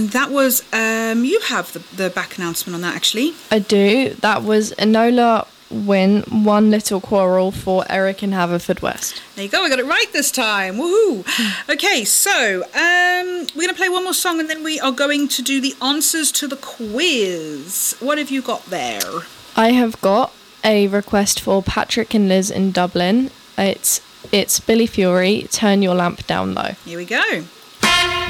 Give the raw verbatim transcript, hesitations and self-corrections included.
And that was, um, you have the, the back announcement on that, actually. I do. That was Enola win, one little quarrel for Eric in Haverfordwest. There you go, I got it right this time. Woohoo! Okay, so um, we're going to play one more song and then we are going to do the answers to the quiz. What have you got there? I have got a request for Patrick and Liz in Dublin. It's it's Billy Fury, Turn Your Lamp Down Low. Here we go.